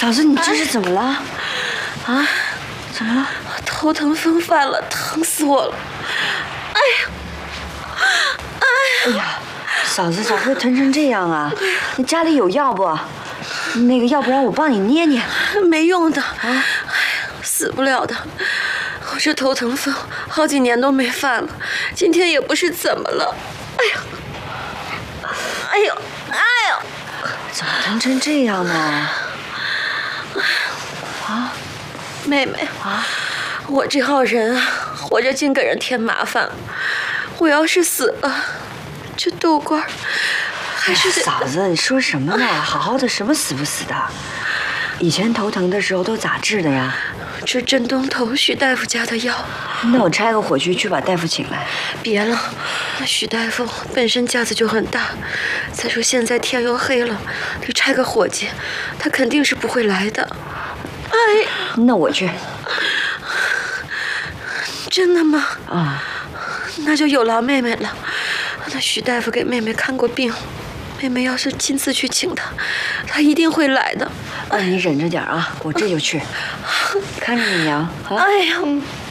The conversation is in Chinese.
嫂子，你这是怎么了？啊？怎么了？ 头疼风犯了，疼死我了！ 哎呀，嫂子咋会疼成这样啊？你家里有药不？那个，要不然我帮你捏捏。 没用的啊！死不了的。我这头疼风好几年都没犯了，今天也不是怎么了。哎呦！ 怎么疼成这样呢？啊， 妹妹啊，我这号人啊，活着净给人添麻烦了。我要是死了，这豆官还是得…… 嫂子，你说什么呢？好好的，什么死不死的？以前头疼的时候都咋治的呀？ 吃镇东头许大夫家的药。 那我拆个火去把大夫请来。 别了，那许大夫本身架子就很大，再说现在天又黑了，你拆个伙计，他肯定是不会来的。哎， 那我去。 真的吗？ 啊， 那就有劳妹妹了。那许大夫给妹妹看过病，妹妹要是亲自去请他，他一定会来的。 你忍着点啊，我这就去。看着你娘啊。 哎呀。